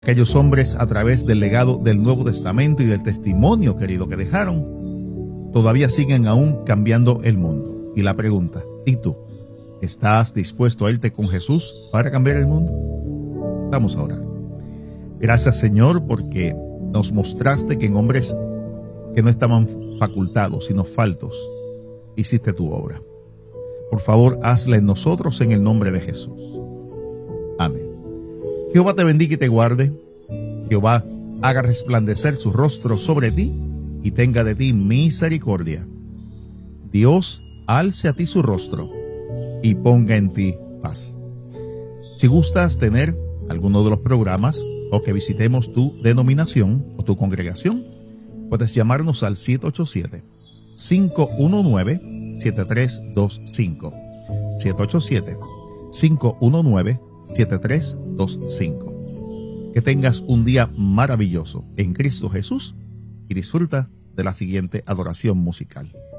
Aquellos hombres, a través del legado del Nuevo Testamento y del testimonio, querido, que dejaron, todavía siguen aún cambiando el mundo. Y la pregunta, ¿y tú? ¿Estás dispuesto a irte con Jesús para cambiar el mundo? Vamos a orar. Gracias, Señor, porque nos mostraste que en hombres que no estaban facultados, sino faltos, hiciste tu obra. Por favor, hazla en nosotros en el nombre de Jesús. Amén. Jehová te bendiga y te guarde. Jehová haga resplandecer su rostro sobre ti y tenga de ti misericordia. Dios alce a ti su rostro y ponga en ti paz. Si gustas tener alguno de los programas o que visitemos tu denominación o tu congregación, puedes llamarnos al 787-519-7325. 787-519-7325. Que tengas un día maravilloso en Cristo Jesús y disfruta de la siguiente adoración musical.